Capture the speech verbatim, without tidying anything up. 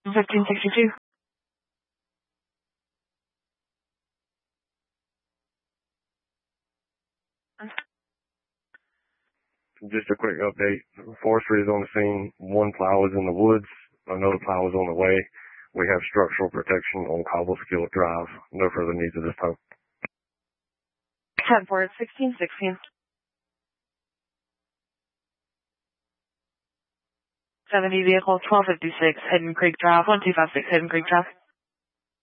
fifteen sixty-two. Just a quick update. Forestry is on the scene. One plow is in the woods. Another plow is on the way. We have structural protection on Cobleskill Drive. No further needs at this time. ten four, sixteen sixteen. seventy vehicle, twelve fifty-six, Hidden Creek Drive, one two five six, Hidden Creek Drive.